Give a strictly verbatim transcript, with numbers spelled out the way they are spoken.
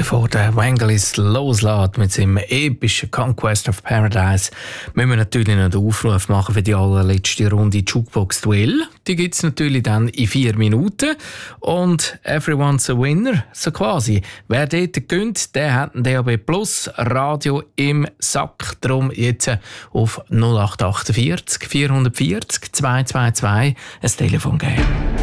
bevor der Vangelis loslässt mit seinem epischen Conquest of Paradise, müssen wir natürlich noch den Aufruf machen für die allerletzte Runde Jukebox-Duell. Die gibt es natürlich dann in vier Minuten. Und everyone's a winner, so quasi. Wer dort gönnt, der hat ein D A B Plus Radio im Sack. Darum jetzt auf null acht vier acht, vier vier null zwei zwei zwei ein Telefon geben.